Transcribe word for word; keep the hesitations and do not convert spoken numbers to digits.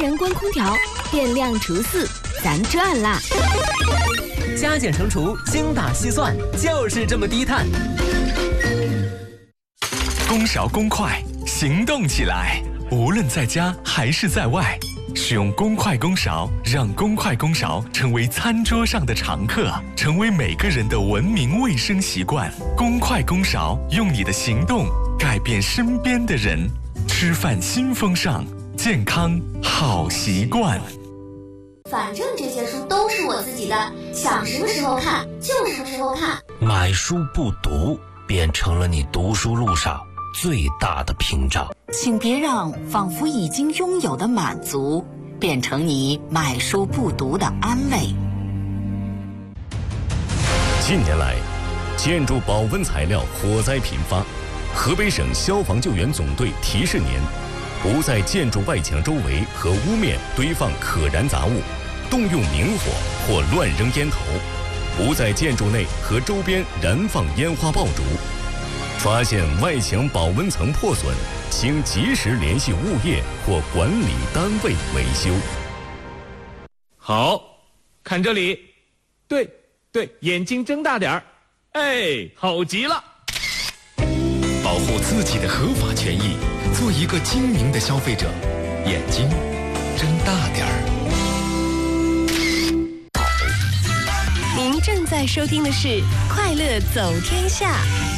人关空调，电量除四，咱赚啦！ 加减乘除，精打细算，就是这么低碳。 公勺公筷，行动起来！无论在家还是在外，使用公筷公勺，让公筷公勺成为餐桌上的常客，成为每个人的文明卫生习惯。公筷公勺，用你的行动改变身边的人。吃饭新风尚，健康好习惯。 反正这些书都是我自己的，想什么时候看就什么时候看。 买书不读，变成了你读书路上最大的屏障。 请别让仿佛已经拥有的满足变成你买书不读的安慰。 近年来，建筑保温材料火灾频发，河北省消防救援总队提示您：不在建筑外墙周围和屋面堆放可燃杂物，动用明火或乱扔烟头；不在建筑内和周边燃放烟花爆竹。发现外墙保温层破损，请及时联系物业或管理单位维修。 好，看这里，对对，眼睛睁大点儿，哎，好极了！ 保护自己的合法权益，做一个精明的消费者，眼睛睁大点儿。 您正在收听的是《快乐走天下》。